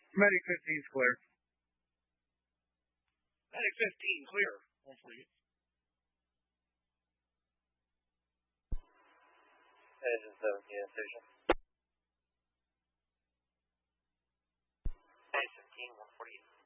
Medic 15's clear. Medic 15 clear. 148. Engine 7, gas station. Medic 15, 148.